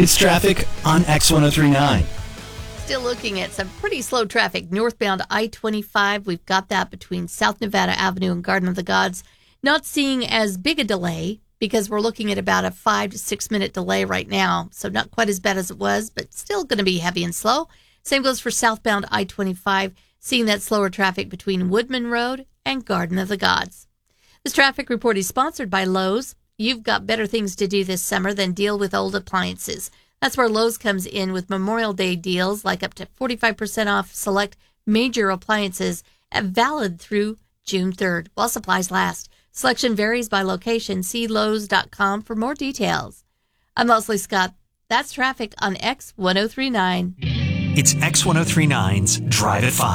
It's traffic on X1039. Still looking at some pretty slow traffic northbound I-25. We've got that between South Nevada Avenue and Garden of the Gods. Not seeing as big a delay because we're looking at about a 5 to 6 minute delay right now. So not quite as bad as it was, but still going to be heavy and slow. Same goes for southbound I-25. Seeing that slower traffic between Woodman Road and Garden of the Gods. This traffic report is sponsored by Lowe's. You've got better things to do this summer than deal with old appliances. That's where Lowe's comes in with Memorial Day deals like up to 45% off select major appliances valid through June 3rd while supplies last. Selection varies by location. See Lowes.com for more details. I'm Leslie Scott. That's traffic on X1039. It's X1039's Drive at 5.